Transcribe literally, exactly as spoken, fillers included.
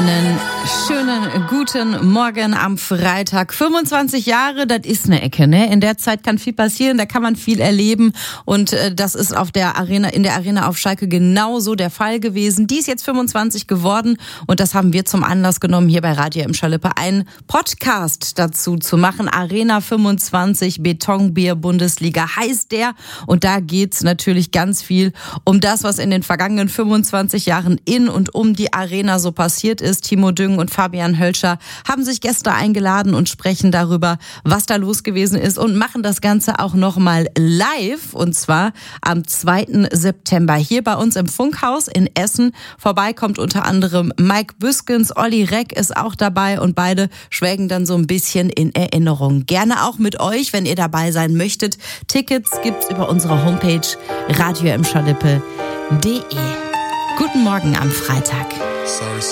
Einen schönen guten Morgen am Freitag. fünfundzwanzig Jahre, das ist eine Ecke, ne? In der Zeit kann viel passieren, da kann man viel erleben und äh, das ist auf der Arena, in der Arena auf Schalke genauso der Fall gewesen. Die ist jetzt fünfundzwanzig geworden und das haben wir zum Anlass genommen, hier bei Radio im Schalippe einen Podcast dazu zu machen. Arena fünfundzwanzig, Betonbier Bundesliga heißt der und da geht's natürlich ganz viel um das, was in den vergangenen fünfundzwanzig Jahren in und um die Arena so passiert ist. Timo Düng und Fabian Hölscher haben sich Gäste eingeladen und sprechen darüber, was da los gewesen ist und machen das Ganze auch nochmal live und zwar am zweiten September hier bei uns im Funkhaus in Essen. Vorbei kommt unter anderem Mike Büskens, Olli Reck ist auch dabei und beide schwelgen dann so ein bisschen in Erinnerung. Gerne auch mit euch, wenn ihr dabei sein möchtet. Tickets gibt's über unsere Homepage radio im schalippe punkt de. Guten Morgen am Freitag. Sorry,